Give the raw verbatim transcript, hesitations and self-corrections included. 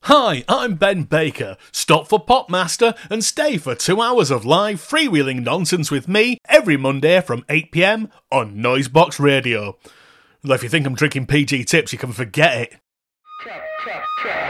Hi, I'm Ben Baker. Stop for Popmaster and stay for two hours of live freewheeling nonsense with me every Monday from eight p m on Noisebox Radio. Well, if you think I'm drinking P G tips, you can forget it.